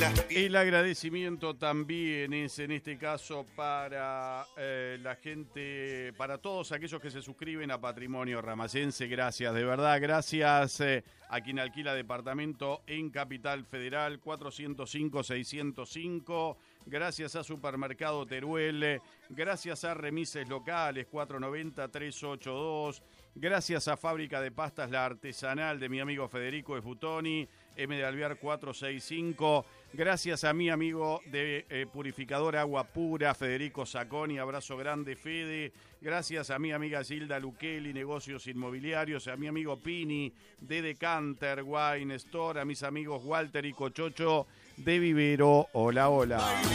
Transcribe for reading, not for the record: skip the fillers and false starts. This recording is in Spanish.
El agradecimiento también es en este caso para la gente, para todos aquellos que se suscriben a Patrimonio Ramayense. Gracias, de verdad, gracias a quien alquila departamento en Capital Federal, 405-605. Gracias a Supermercado Teruel, gracias a Remises Locales, 490-382. Gracias a Fábrica de Pastas La Artesanal de mi amigo Federico de Futoni, M de Alvear 465. Gracias a mi amigo de Purificador Agua Pura, Federico Sacconi, abrazo grande, Fede. Gracias a mi amiga Gilda Luqueli, Negocios Inmobiliarios, a mi amigo Pini de Decanter Wine Store, a mis amigos Walter y Cochocho de Vivero. Hola, hola.